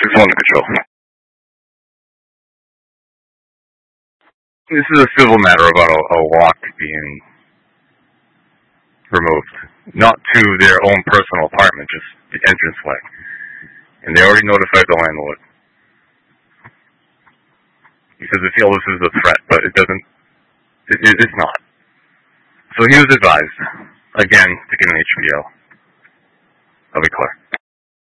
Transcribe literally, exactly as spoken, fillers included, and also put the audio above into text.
six one to control. This is a civil matter about a, a lock being removed. Not to their own personal apartment, just the entranceway. And they already notified the landlord. Because they feel this is a threat, but it doesn't, it, it, it's not. So he was advised, again, to get an H B O. I'll be clear.